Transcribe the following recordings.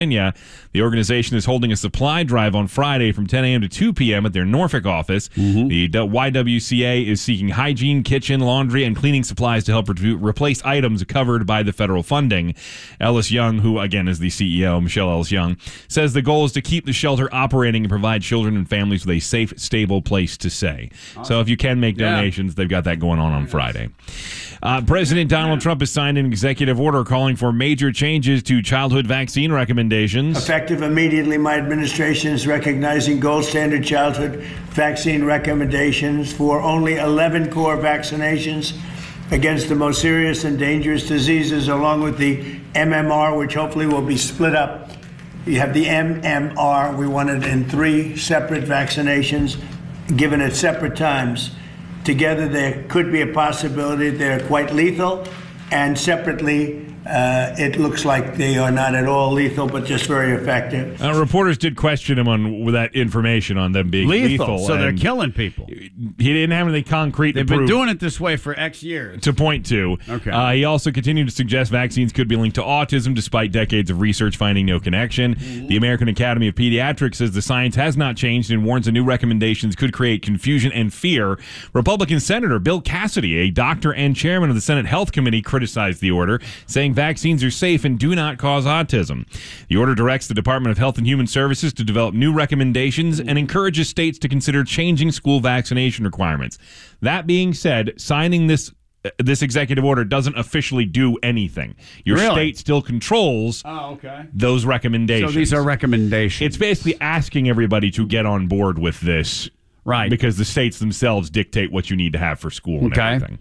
Virginia. The organization is holding a supply drive on Friday from 10 a.m. to 2 p.m. at their Norfolk office. The YWCA is seeking hygiene, kitchen, laundry, and cleaning supplies to help replace items covered by the federal funding. Ellis Young, who again is the CEO, Michelle Ellis Young, says the goal is to keep the shelter operating and provide children and families with a safe, stable place to stay. Awesome. So if you can make donations, they've got that going on Friday. President Donald Trump has signed an executive order calling for major changes to childhood vaccine recommendations. Effective immediately, my administration is recognizing gold standard childhood vaccine recommendations for only 11 core vaccinations against the most serious and dangerous diseases, along with the MMR, which hopefully will be split up. You have the MMR. We want it in 3 separate vaccinations, given at separate times. Together, there could be a possibility they're quite lethal, and separately, it looks like they are not at all lethal, but just very effective. Reporters did question him on that information on them being lethal. So they're killing people. He didn't have anything concrete They've been doing it this way for X years. To point to. Okay. He also continued to suggest vaccines could be linked to autism, despite decades of research finding no connection. The American Academy of Pediatrics says the science has not changed and warns the new recommendations could create confusion and fear. Republican Senator Bill Cassidy, a doctor and chairman of the Senate Health Committee, criticized the order, saying vaccines are safe and do not cause autism. The order directs the Department of Health and Human Services to develop new recommendations and encourages states to consider changing school vaccination requirements. That being said, signing this executive order doesn't officially do anything. Your state still controls those recommendations. So these are recommendations. It's basically asking everybody to get on board with this. Right. Because the states themselves dictate what you need to have for school and everything.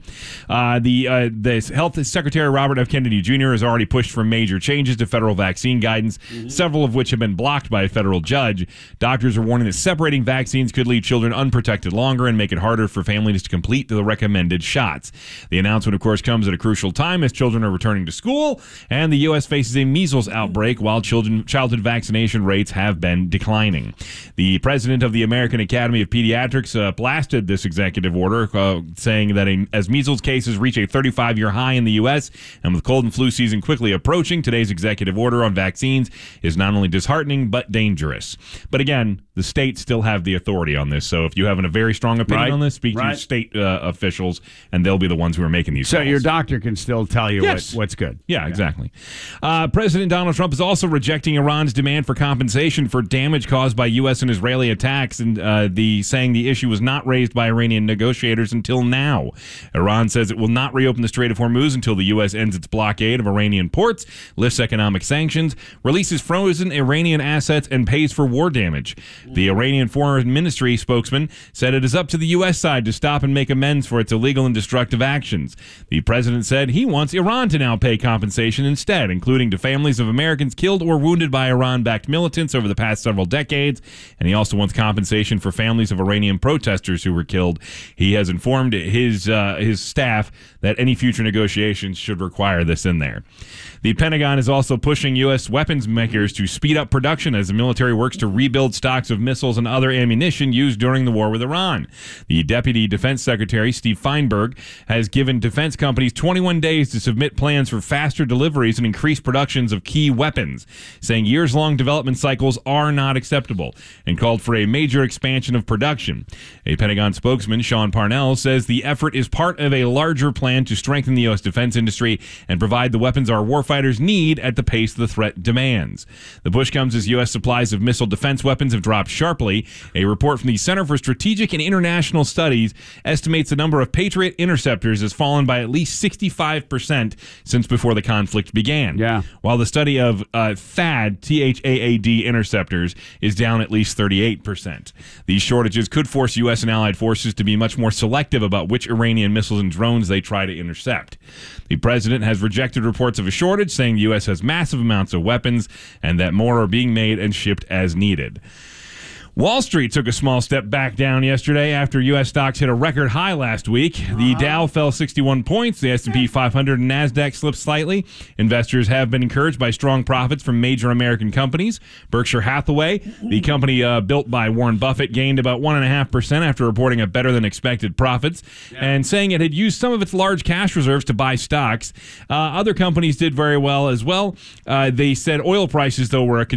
The Health Secretary Robert F. Kennedy Jr. has already pushed for major changes to federal vaccine guidance, several of which have been blocked by a federal judge. Doctors are warning that separating vaccines could leave children unprotected longer and make it harder for families to complete the recommended shots. The announcement, of course, comes at a crucial time as children are returning to school and the U.S. faces a measles outbreak while childhood vaccination rates have been declining. The president of the American Academy of Pediatrics blasted this executive order, saying that as measles cases reach a 35-year high in the U.S. and with cold and flu season quickly approaching, today's executive order on vaccines is not only disheartening but dangerous. But again, the states still have the authority on this. So if you have a very strong opinion on this, speak to your state officials, and they'll be the ones who are making these calls. So your doctor can still tell you what's good. Yeah, exactly. President Donald Trump is also rejecting Iran's demand for compensation for damage caused by U.S. and Israeli attacks, and saying the issue was not raised by Iranian negotiators until now. Iran says it will not reopen the Strait of Hormuz until the U.S. ends its blockade of Iranian ports, lifts economic sanctions, releases frozen Iranian assets, and pays for war damage. The Iranian Foreign Ministry spokesman said it is up to the U.S. side to stop and make amends for its illegal and destructive actions. The president said he wants Iran to now pay compensation instead, including to families of Americans killed or wounded by Iran-backed militants over the past several decades, and he also wants compensation for families of Iranian protesters who were killed. He has informed his staff that any future negotiations should require this in there. The Pentagon is also pushing U.S. weapons makers to speed up production as the military works to rebuild stocks of missiles and other ammunition used during the war with Iran. The Deputy Defense Secretary, Steve Feinberg, has given defense companies 21 days to submit plans for faster deliveries and increased productions of key weapons, saying years-long development cycles are not acceptable, and called for a major expansion of production. A Pentagon spokesman, Sean Parnell, says the effort is part of a larger plan to strengthen the U.S. defense industry and provide the weapons our warfighters need at the pace the threat demands. The push comes as U.S. supplies of missile defense weapons have dropped sharply. A report from the Center for Strategic and International Studies estimates the number of Patriot interceptors has fallen by at least 65% since before the conflict began. Yeah. While the study of THAAD, T-H-A-A-D interceptors is down at least 38%. These shortages could force U.S. and allied forces to be much more selective about which Iranian missiles and drones they try to intercept. The president has rejected reports of a shortage, saying the U.S. has massive amounts of weapons and that more are being made and shipped as needed. Wall Street took a small step back down yesterday after U.S. stocks hit a record high last week. The Dow fell 61 points. The S&P 500 and NASDAQ slipped slightly. Investors have been encouraged by strong profits from major American companies. Berkshire Hathaway, the company built by Warren Buffett, gained about 1.5% after reporting a better-than-expected profits and saying it had used some of its large cash reserves to buy stocks. Other companies did very well as well. They said oil prices, though, were a